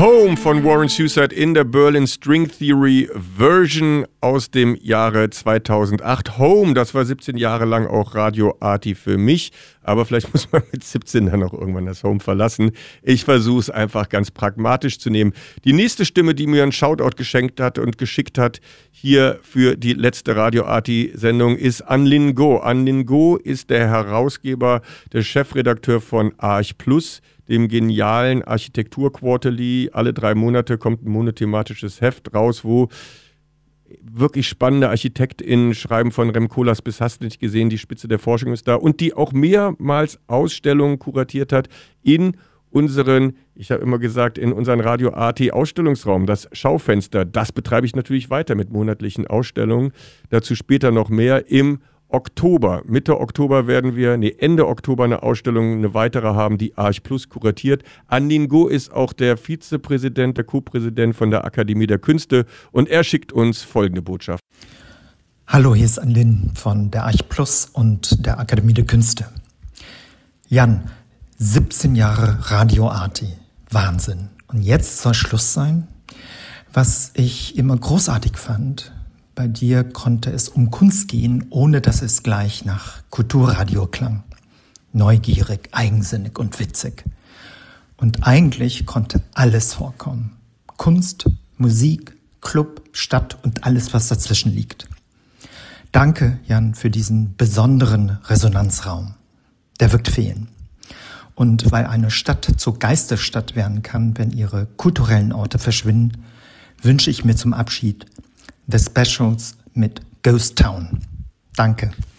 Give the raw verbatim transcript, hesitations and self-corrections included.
Home von Warren Suicide in der Berlin String Theory Version aus dem Jahre zweitausendacht. Home, das war siebzehn Jahre lang auch Radio Arti für mich, aber vielleicht muss man mit siebzehn dann auch irgendwann das Home verlassen. Ich versuche es einfach ganz pragmatisch zu nehmen. Die nächste Stimme, die mir einen Shoutout geschenkt hat und geschickt hat, hier für die letzte Radio Arti-Sendung, ist Anlin Go. Anlin Go ist der Herausgeber, der Chefredakteur von Arch Plus, dem genialen Architektur-Quarterly. Alle drei Monate kommt ein monothematisches Heft raus, wo wirklich spannende ArchitektInnen schreiben, von Rem Koolhaas bis hast du nicht gesehen, die Spitze der Forschung ist da, und die auch mehrmals Ausstellungen kuratiert hat in unseren, ich habe immer gesagt, in unseren Radio Arti Ausstellungsraum, das Schaufenster. Das betreibe ich natürlich weiter mit monatlichen Ausstellungen. Dazu später noch mehr im Oktober. Mitte Oktober werden wir, nee, Ende Oktober eine Ausstellung, eine weitere haben, die Arch Plus kuratiert. Anlin Go ist auch der Vizepräsident, der Co-Präsident von der Akademie der Künste, und er schickt uns folgende Botschaft. Hallo, hier ist Anlin von der Arch Plus und der Akademie der Künste. Jan, siebzehn Jahre Radio Arti. Wahnsinn. Und jetzt soll Schluss sein? Was ich immer großartig fand: bei dir konnte es um Kunst gehen, ohne dass es gleich nach Kulturradio klang. Neugierig, eigensinnig und witzig. Und eigentlich konnte alles vorkommen. Kunst, Musik, Club, Stadt und alles, was dazwischen liegt. Danke, Jan, für diesen besonderen Resonanzraum. Der wird fehlen. Und weil eine Stadt zur Geisterstadt werden kann, wenn ihre kulturellen Orte verschwinden, wünsche ich mir zum Abschied The Specials mit Ghost Town. Danke.